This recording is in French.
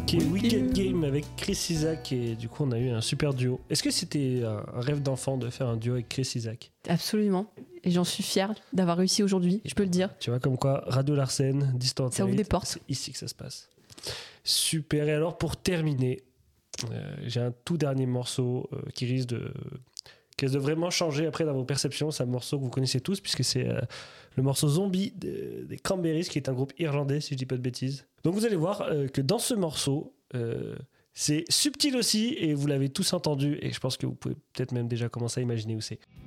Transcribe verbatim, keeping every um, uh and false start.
écouté Wicked Game avec Chris Isaak et du coup on a eu un super duo. Est-ce que c'était un rêve d'enfant de faire un duo avec Chris Isaak ? Absolument. Et j'en suis fière d'avoir réussi aujourd'hui, je peux le dire. Tu vois, comme quoi, Radio Larsen, Distant Ça ouvre des portes. C'est ici que ça se passe. Super. Et alors, pour terminer, euh, j'ai un tout dernier morceau euh, qui risque de, qui risque de vraiment changer après dans vos perceptions. C'est un morceau que vous connaissez tous, puisque c'est euh, le morceau Zombie de- des Cranberries, qui est un groupe irlandais, si je dis pas de bêtises. Donc, vous allez voir euh, que dans ce morceau, euh, c'est subtil aussi, et vous l'avez tous entendu, et je pense que vous pouvez peut-être même déjà commencer à imaginer où c'est.